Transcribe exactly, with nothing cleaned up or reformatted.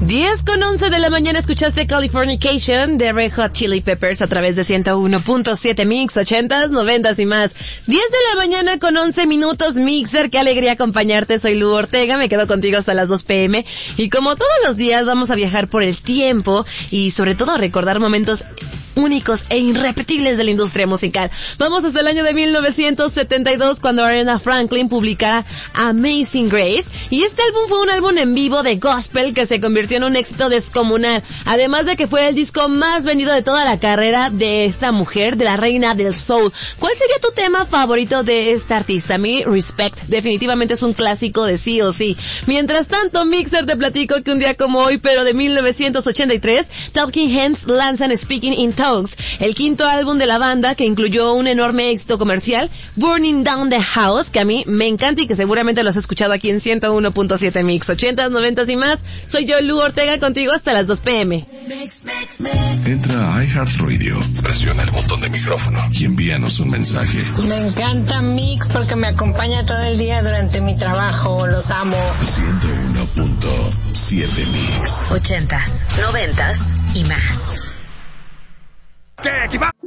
diez con once de la mañana escuchaste Californication de Red Hot Chili Peppers a través de ciento uno punto siete Mix, ochentas, noventas y más. diez de la mañana con once minutos, Mixer, qué alegría acompañarte, soy Lu Ortega, me quedo contigo hasta las dos pm y como todos los días vamos a viajar por el tiempo y sobre todo a recordar momentos únicos e irrepetibles de la industria musical. Vamos hasta el año de mil novecientos setenta y dos cuando Aretha Franklin publicara Amazing Grace y este álbum fue un álbum en vivo de gospel que se convirtió en un éxito descomunal, además de que fue el disco más vendido de toda la carrera de esta mujer, de la reina del soul. ¿Cuál sería tu tema favorito de esta artista? A mí, Respect, definitivamente es un clásico de sí o sí. Mientras tanto, Mixer, te platico que un día como hoy, pero de mil novecientos ochenta y tres, Talking Heads lanzan Speaking in Tongues, el quinto álbum de la banda que incluyó un enorme éxito comercial, Burning Down the House, que a mí me encanta y que seguramente lo has escuchado aquí en ciento uno punto siete Mix, ochentas, noventas y más. Soy yo, Lu Ortega, contigo hasta las dos pm. Entra a iHeartRadio, presiona el botón de micrófono y envíanos un mensaje. Me encanta Mix porque me acompaña todo el día durante mi trabajo, los amo. ciento uno punto siete Mix. Ochentas, noventas y más. ¿Qué?